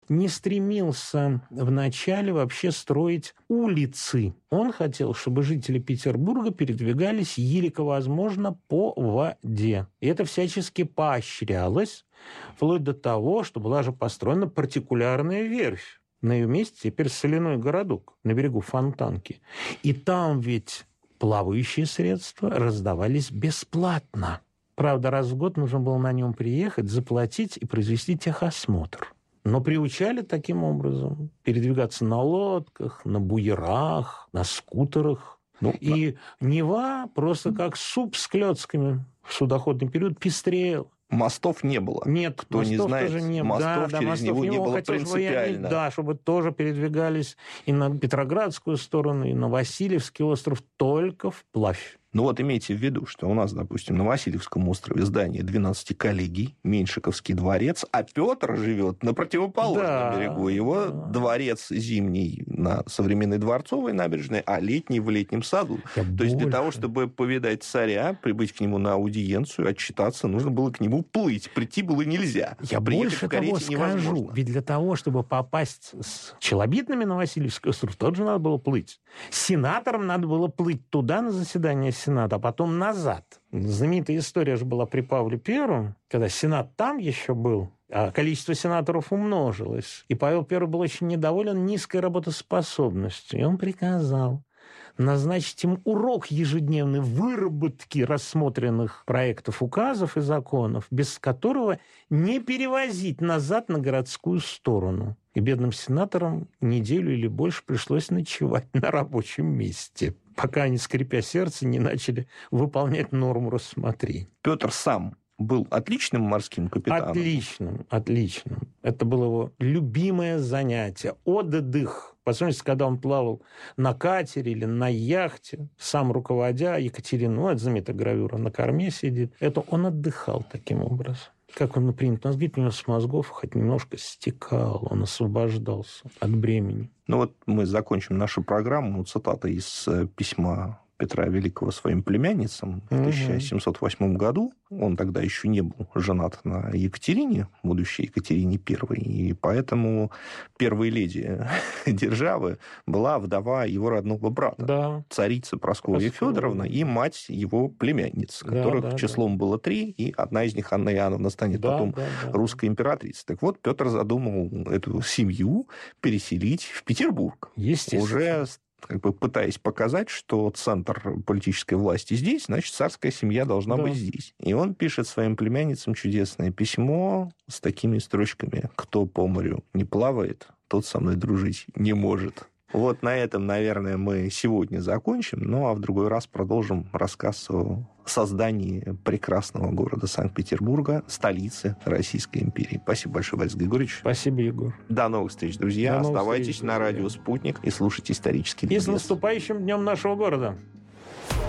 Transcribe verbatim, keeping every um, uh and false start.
не стремился вначале вообще строить улицы. Он хотел, чтобы жители Петербурга передвигались елико возможно по воде. И это всячески поощрялось, вплоть до того, что была же построена партикулярная верфь. На ее месте теперь соляной городок на берегу Фонтанки. И там ведь плавающие средства раздавались бесплатно. Правда, раз в год нужно было на нем приехать, заплатить и произвести техосмотр. Но приучали таким образом передвигаться на лодках, на буерах, на скутерах. Ну, и да. Нева просто как суп с клёцками в судоходный период пестрел. Мостов не было. Нет, кто мостов не знает, тоже не было. мостов да, через да, мостов него не, не было хотел, принципиально. Они, да, чтобы тоже передвигались и на Петроградскую сторону, и на Васильевский остров только вплавь. Ну вот имейте в виду, что у нас, допустим, на Васильевском острове здание двенадцати коллегий, Меньшиковский дворец, а Петр живет на противоположном да, берегу. Его да. дворец зимний на современной Дворцовой набережной, а летний в летнем саду. Я То больше. есть для того, чтобы повидать царя, прибыть к нему на аудиенцию, отчитаться, нужно было к нему плыть. Прийти было нельзя. Я больше того скажу. Невозможно. Ведь для того, чтобы попасть с челобитными на Васильевский остров, тоже надо было плыть. Сенаторам надо было плыть туда на заседание Сената, а потом назад. Знаменитая история же была при Павле Первом, когда Сенат там еще был, а количество сенаторов умножилось. И Павел Первый был очень недоволен низкой работоспособностью. И он приказал назначить им урок ежедневной выработки рассмотренных проектов указов и законов, без которого не перевозить назад на городскую сторону. И бедным сенаторам неделю или больше пришлось ночевать на рабочем месте, пока они, скрипя сердце, не начали выполнять норму рассмотрений. Петр сам был отличным морским капитаном? Отличным, отличным. Это было его любимое занятие. Отдых. По сути, когда он плавал на катере или на яхте, сам руководя Екатерину, ну, это знаменитая гравюра, на корме сидит, это он отдыхал таким образом. Как он принято, у нас говорит, у него с мозгов хоть немножко стекал, он освобождался от бремени. Ну вот мы закончим нашу программу цитатой из письма Петра Великого своим племянницам в тысяча семьсот восьмом году. Он тогда еще не был женат на Екатерине, будущей Екатерине Первой, и поэтому первой леди державы была вдова его родного брата, да. царица Прасковья Федоровна и мать его племянниц, которых да, да, числом да. было три, и одна из них, Анна Иоанновна, станет да, потом да, да, русской императрицей. Так вот, Петр задумал эту семью переселить в Петербург. Естественно. Уже как бы пытаясь показать, что центр политической власти здесь, значит, царская семья должна да. быть здесь. И он пишет своим племянницам чудесное письмо с такими строчками: «Кто по морю не плавает, тот со мной дружить не может». Вот на этом, наверное, мы сегодня закончим, ну а в другой раз продолжим рассказ о создании прекрасного города Санкт-Петербурга, столицы Российской империи. Спасибо большое, Борис Григорьевич. Спасибо, Егор. До новых встреч, друзья. До Оставайтесь встреч, на радио «Спутник» и слушайте «Исторический ликбез». И с наступающим днем нашего города!